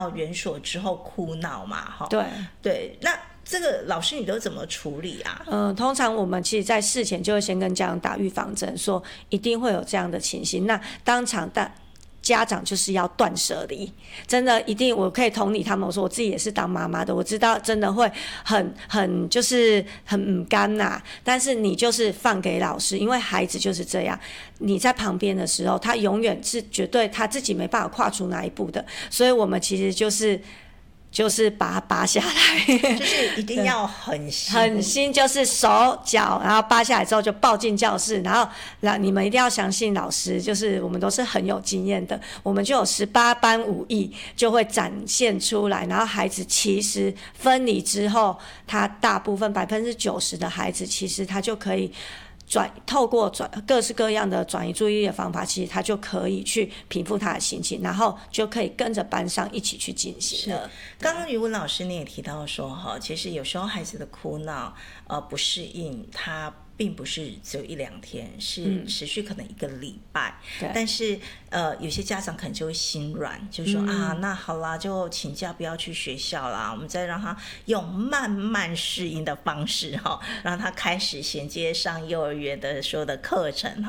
园所之后哭闹嘛， 对对，那这个老师你都怎么处理啊？ 通常我们其实在事前就会先跟家长打预防针，说一定会有这样的情形，那当场家长就是要断舍离，真的一定，我可以同理他们。我说我自己也是当妈妈的，我知道真的会很就是很干呐。但是你就是放给老师，因为孩子就是这样，你在旁边的时候，他永远是绝对他自己没办法跨出那一步的。所以我们其实就是把它扒下来， 就是一定要狠心， 狠心就是手脚，然后扒下来之后就抱进教室，然后你们一定要相信老师，就是我们都是很有经验的，我们就有18般武艺就会展现出来，然后孩子其实分离之后，他大部分90%的孩子其实他就可以透过各式各样的转移注意力的方法，其实他就可以去平复他的心情，然后就可以跟着班上一起去进行了。 刚刚于文老师你也提到说其实有时候孩子的哭闹不适应，他并不是只有1-2天，是持续可能1个礼拜。但是有些家长可能就会心软，就说那好啦，就请假不要去学校啦，我们再让他用慢慢适应的方式让他开始衔接上幼儿园的所有的课程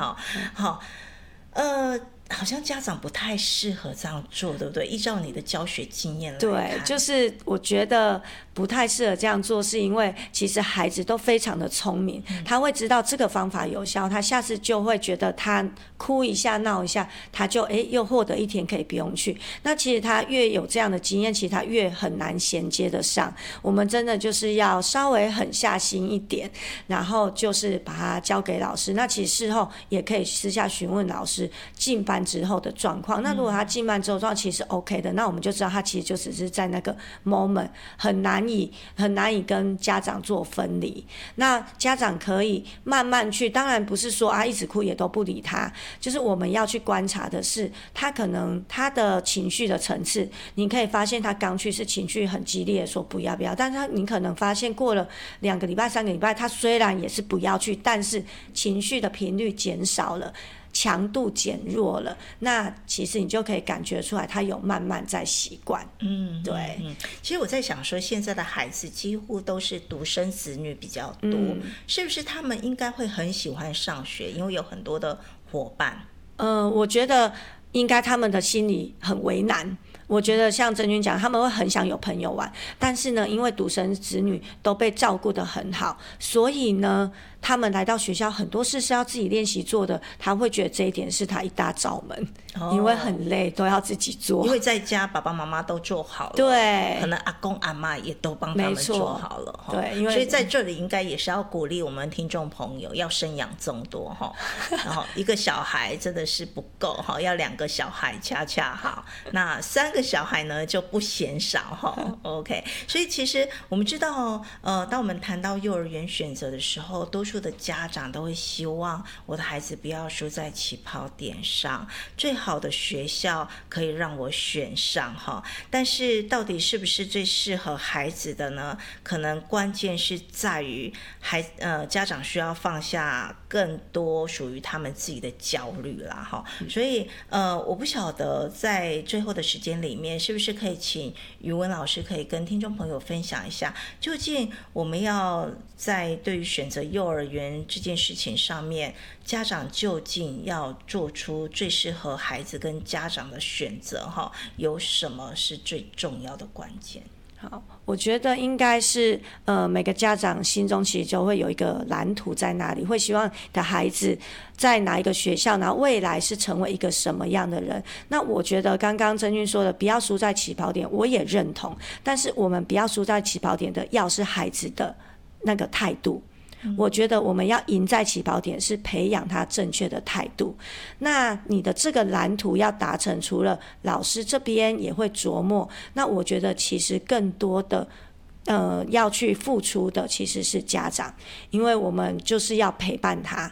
好像家长不太适合这样做，对不对？依照你的教学经验来看， 对，就是我觉得不太适合这样做，是因为其实孩子都非常的聪明，他会知道这个方法有效，他下次就会觉得他哭一下闹一下，他就又获得1天可以不用去。那其实他越有这样的经验，其实他越很难衔接得上。我们真的就是要稍微狠下心一点，然后就是把它交给老师。那其实事后也可以私下询问老师进班之后的状况。那如果他进班之后状况其实是 OK 的，那我们就知道他其实就只是在那个 moment 很难以跟家长做分离。那家长可以慢慢去，当然不是说一直哭也都不理他，就是我们要去观察的是他可能他的情绪的层次，你可以发现他刚去是情绪很激烈说不要，但是你可能发现过了2个礼拜3个礼拜，他虽然也是不要去，但是情绪的频率减少了，强度减弱了，那其实你就可以感觉出来他有慢慢在习惯。对。 其实我在想说，现在的孩子几乎都是独生子女比较多，是不是他们应该会很喜欢上学，因为有很多的伙伴？ 我觉得应该他们的心里很为难。我觉得像真君讲，他们会很想有朋友玩，但是呢，因为独生子女都被照顾得很好，所以呢，他们来到学校很多事是要自己练习做的，他会觉得这一点是他一大罩门，因为很累，都要自己做。 因为在家爸爸妈妈都做好了， 对， 可能阿公阿嬷也都帮他们做好了， 对，因为所以在这里应该也是要鼓励我们听众朋友要生养众多然后1个小孩真的是不够要2个小孩恰恰好，那3个小孩呢就不嫌少OK， 所以其实我们知道当我们谈到幼儿园选择的时候，多数的家长都会希望我的孩子不要输在起跑点上，最好的学校可以让我选上但是到底是不是最适合孩子的呢？可能关键是在于家长需要放下更多属于他们自己的焦虑啦所以我不晓得在最后的时间里面，是不是可以请于文老师可以跟听众朋友分享一下，究竟我们要在对于选择幼儿园这件事情上面，家长究竟要做出最适合孩子跟家长的选择有什么是最重要的关键？ 好，我觉得应该是每个家长心中其实就会有一个蓝图在那里，会希望的孩子在哪一个学校，然后未来是成为一个什么样的人。那我觉得刚刚真君说的不要输在起跑点，我也认同，但是我们不要输在起跑点的要是孩子的那个态度。我觉得我们要赢在起跑点，是培养他正确的态度。那你的这个蓝图要达成，除了老师这边也会琢磨，那我觉得其实更多的要去付出的其实是家长，因为我们就是要陪伴他，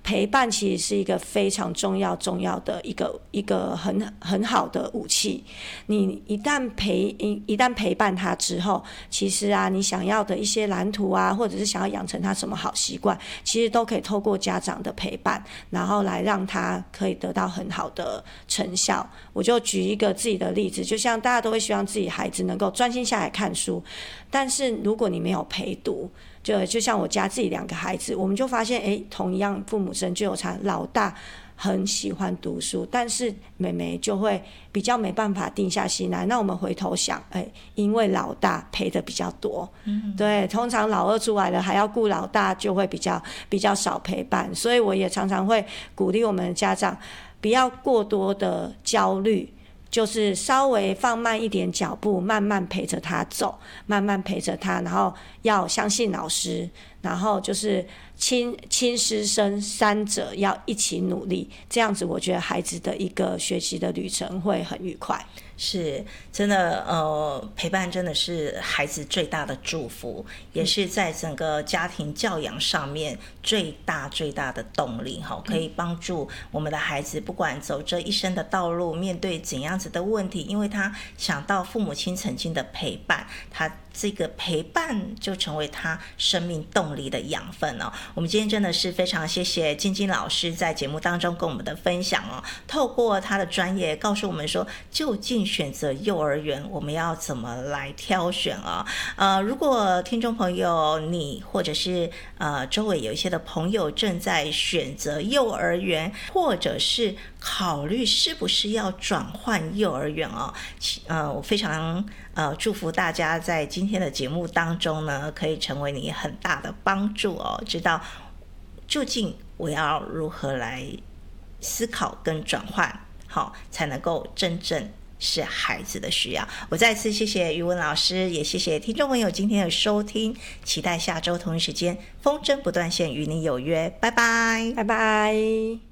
陪伴其实是一个非常重要的一个很好的武器。你一旦陪伴他之后，其实啊，你想要的一些蓝图啊，或者是想要养成他什么好习惯，其实都可以透过家长的陪伴，然后来让他可以得到很好的成效。我就举一个自己的例子，就像大家都会希望自己孩子能够专心下来看书，但是如果你没有陪读，就像我家自己2个孩子，我们就发现同一样父母生就有差，老大很喜欢读书，但是妹妹就会比较没办法定下心来。那我们回头想，因为老大陪的比较多，对，通常老二出来了还要顾老大，就会比较少陪伴。所以我也常常会鼓励我们的家长不要过多的焦虑，就是稍微放慢一点脚步，慢慢陪着他走，慢慢陪着他，然后要相信老师，然后就是亲师生3者要一起努力，这样子我觉得孩子的一个学习的旅程会很愉快。 是真的，陪伴真的是孩子最大的祝福，也是在整个家庭教养上面最大的动力，可以帮助我们的孩子不管走这一生的道路，面对怎样子的问题，因为他想到父母亲曾经的陪伴，他这个陪伴就成为他生命动力的养分哦。我们今天真的是非常谢谢晶晶老师在节目当中跟我们的分享哦，透过他的专业告诉我们说，究竟选择幼儿园我们要怎么来挑选啊？如果听众朋友你或者是周围有一些的朋友正在选择幼儿园，或者是考虑是不是要转换幼儿园哦，我非常祝福大家在今天的节目当中呢，可以成为你很大的帮助哦，知道究竟我要如何来思考跟转换，好，才能够真正是孩子的需要。我再次谢谢于文老师，也谢谢听众朋友今天的收听，期待下周同一时间风筝不断线与你有约，拜拜， 拜拜。